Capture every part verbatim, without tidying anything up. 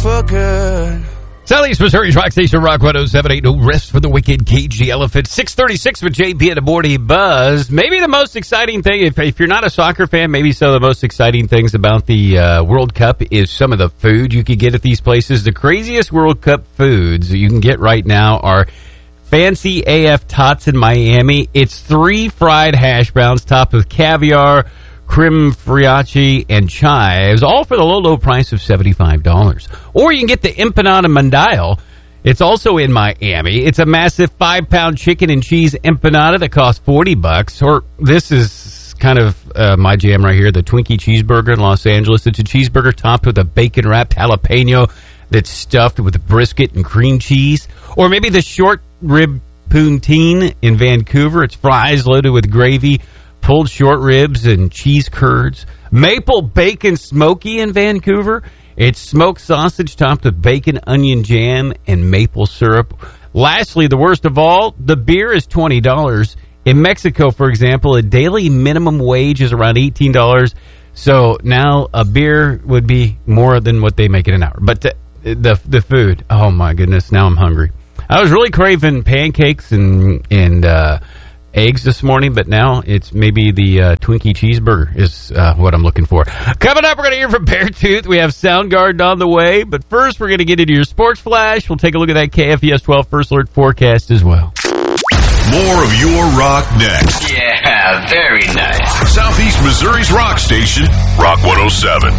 for good. Southeast Missouri's Rock Station, Rock one oh seven point eight. No rest for the wicked. Cage the Elephant. six thirty-six with J P and the Morning Buzz. Maybe the most exciting thing, if, if you're not a soccer fan, maybe some of the most exciting things about the uh, World Cup is some of the food you could get at these places. The craziest World Cup foods you can get right now are Fancy A F Tots in Miami. It's three fried hash browns topped with caviar, creme fraiche, and chives, all for the low, low price of seventy-five dollars. Or you can get the Empanada Mundial. It's also in Miami. It's a massive five-pound chicken and cheese empanada that costs forty bucks. Or this is kind of uh, my jam right here, the Twinkie Cheeseburger in Los Angeles. It's a cheeseburger topped with a bacon-wrapped jalapeno that's stuffed with brisket and cream cheese. Or maybe the short rib poutine in Vancouver. It's fries loaded with gravy, pulled short ribs, and cheese curds. Maple bacon smoky in Vancouver. It's smoked sausage topped with bacon, onion jam, and maple syrup. Lastly, the worst of all, the beer is twenty dollars. In Mexico, for example, a daily minimum wage is around eighteen dollars. So now a beer would be more than what they make in an hour. But the, the, the food, oh my goodness, now I'm hungry. I was really craving pancakes and, and, uh, eggs this morning, but now it's maybe the uh, Twinkie Cheeseburger is uh, what I'm looking for. Coming up, we're going to hear from Beartooth. We have Soundgarden on the way, but first we're going to get into your sports flash. We'll take a look at that K F E S twelve First Alert forecast as well. More of your rock next. Yeah, very nice. Southeast Missouri's rock station, Rock one oh seven.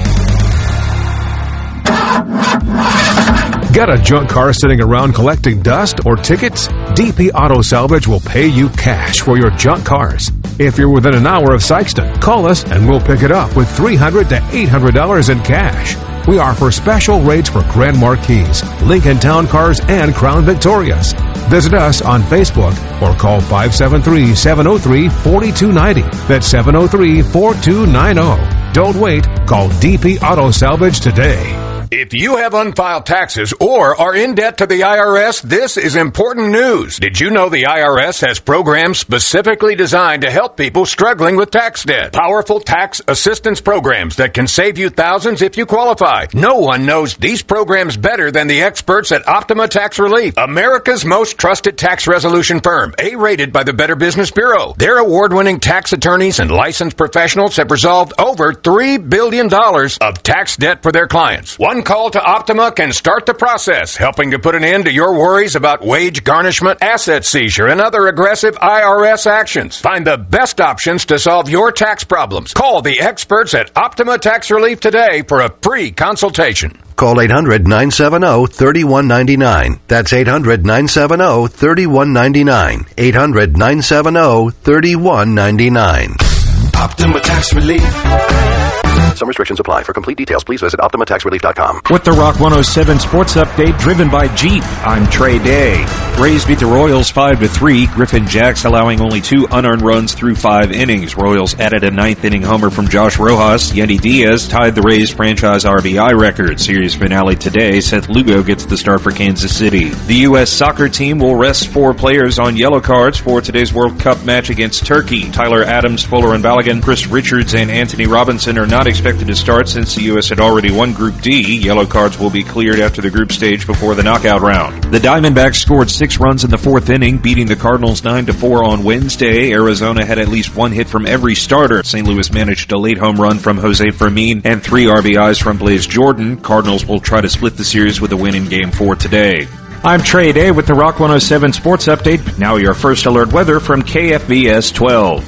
Got a junk car sitting around collecting dust or tickets? D P Auto Salvage will pay you cash for your junk cars. If you're within an hour of Sykeston, call us and we'll pick it up with three hundred to eight hundred dollars in cash. We offer special rates for Grand Marquis, Lincoln Town Cars, and Crown Victorias. Visit us on Facebook or call five seven three, seven oh three, four two nine oh. That's seven oh three, four two nine oh. Don't wait. Call D P Auto Salvage today. If you have unfiled taxes or are in debt to the I R S, this is important news. Did you know the I R S has programs specifically designed to help people struggling with tax debt? Powerful tax assistance programs that can save you thousands if you qualify. No one knows these programs better than the experts at Optima Tax Relief, America's most trusted tax resolution firm, A-rated by the Better Business Bureau. Their award-winning tax attorneys and licensed professionals have resolved over three billion dollars of tax debt for their clients. One call to Optima can start the process, helping to put an end to your worries about wage garnishment, asset seizure, and other aggressive I R S actions. Find the best options to solve your tax problems. Call the experts at Optima Tax Relief today for a free consultation. Call eight hundred, nine seven zero, three one nine nine. That's eight hundred, nine seven zero, three one nine nine. eight hundred, nine seven zero, three one nine nine. Optima Tax Relief. Some restrictions apply. For complete details, please visit Optima Tax Relief dot com. With the Rock one oh seven Sports Update, driven by Jeep, I'm Trey Day. Rays beat the Royals five to three. Griffin Jacks allowing only two unearned runs through five innings. Royals added a ninth-inning homer from Josh Rojas. Yendy Diaz tied the Rays' franchise R B I record. Series finale today. Seth Lugo gets the start for Kansas City. The U S soccer team will rest four players on yellow cards for today's World Cup match against Turkey. Tyler Adams, Folarin Balogun, Chris Richards, and Anthony Robinson are not expected to start since the U S had already won Group D. Yellow cards will be cleared after the group stage before the knockout round. The Diamondbacks scored six runs in the fourth inning, beating the Cardinals nine to four on Wednesday. Arizona had at least one hit from every starter. Saint Louis managed a late home run from Jose Fermin and three R B Is from Blaze Jordan. Cardinals will try to split the series with a win in Game four today. I'm Trey Day with the Rock one oh seven Sports Update. Now your first alert weather from K F V S twelve.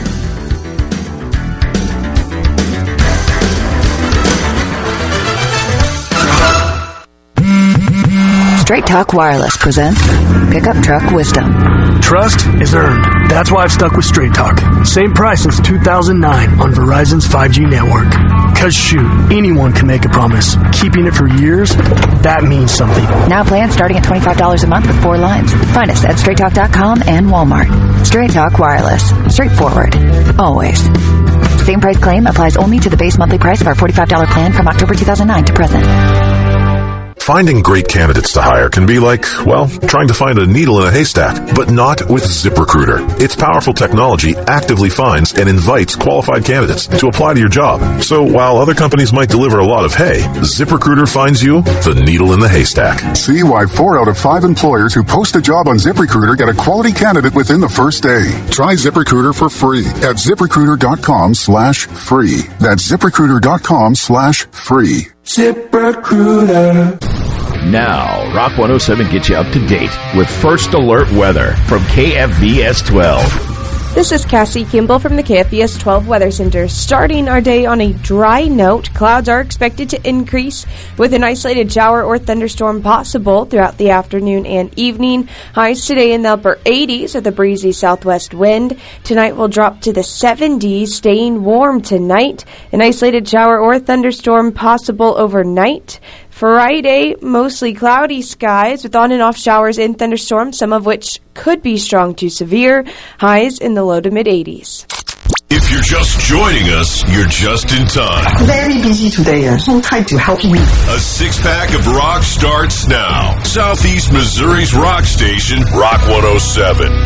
Straight Talk Wireless presents Pickup Truck Wisdom. Trust is earned. That's why I've stuck with Straight Talk. Same price since two thousand nine on Verizon's five G network. Cause shoot, anyone can make a promise. Keeping it for years, that means something. Now plans starting at twenty-five dollars a month with four lines. Find us at straight talk dot com and Walmart. Straight Talk Wireless. Straightforward. Always. Same price claim applies only to the base monthly price of our forty-five dollars plan from October two thousand nine to present. Finding great candidates to hire can be like, well, trying to find a needle in a haystack, but not with ZipRecruiter. Its powerful technology actively finds and invites qualified candidates to apply to your job. So while other companies might deliver a lot of hay, ZipRecruiter finds you the needle in the haystack. See why four out of five employers who post a job on ZipRecruiter get a quality candidate within the first day. Try ZipRecruiter for free at ZipRecruiter.com slash free. That's ZipRecruiter.com slash free. ZipRecruiter. Now, Rock one oh seven gets you up to date with First Alert Weather from K F V S twelve. This is Cassie Kimball from the K F V S twelve Weather Center. Starting our day on a dry note, clouds are expected to increase with an isolated shower or thunderstorm possible throughout the afternoon and evening. Highs today in the upper eighties with a breezy southwest wind. Tonight will drop to the seventies, staying warm tonight. An isolated shower or thunderstorm possible overnight. Friday, mostly cloudy skies with on and off showers and thunderstorms, some of which could be strong to severe. Highs in the low to mid eighties. If you're just joining us, you're just in time. Very busy today. Uh, no time to help you. A six-pack of rock starts now. Southeast Missouri's rock station, Rock one oh seven.